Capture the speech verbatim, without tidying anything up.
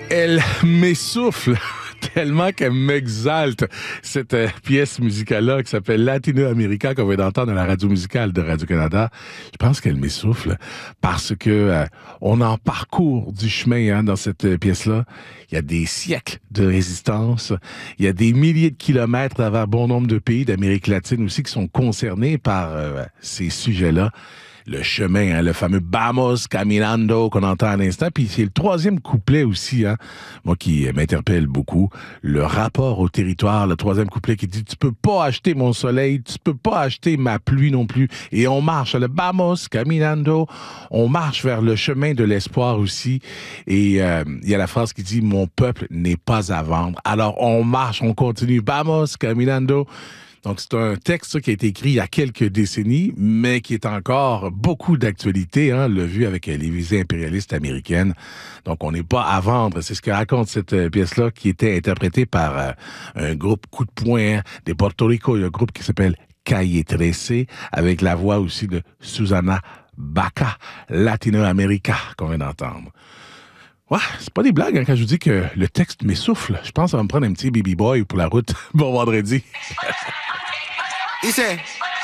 Elle m'essouffle tellement qu'elle m'exalte, cette euh, pièce musicale-là qui s'appelle Latino America qu'on vient d'entendre à la radio musicale de Radio-Canada. Je pense qu'elle m'essouffle parce que euh, on en parcourt du chemin hein, dans cette euh, pièce-là. Il y a des siècles de résistance. Il y a des milliers de kilomètres à travers bon nombre de pays d'Amérique latine aussi qui sont concernés par euh, ces sujets-là. Le chemin, hein, le fameux Vamos Caminando qu'on entend à l'instant. Puis c'est le troisième couplet aussi, hein, moi qui m'interpelle beaucoup. Le rapport au territoire, le troisième couplet qui dit « Tu peux pas acheter mon soleil, tu peux pas acheter ma pluie non plus. » Et on marche, le Vamos Caminando, on marche vers le chemin de l'espoir aussi. Et euh, il y a la phrase qui dit « Mon peuple n'est pas à vendre. » Alors on marche, on continue. Vamos Caminando. Donc, c'est un texte ça, qui a été écrit il y a quelques décennies, mais qui est encore beaucoup d'actualité, hein, le vu avec les visées impérialistes américaines. Donc, on n'est pas à vendre. C'est ce que raconte cette euh, pièce-là, qui était interprétée par euh, un groupe coup de poing hein, des Porto Rico. Il y a un groupe qui s'appelle Calle trece, avec la voix aussi de Susana Baca, Latino America, qu'on vient d'entendre. Ouais, c'est pas des blagues hein, quand je vous dis que le texte m'essouffle. Je pense que ça va me prendre un petit baby boy pour la route. Bon vendredi. Dice,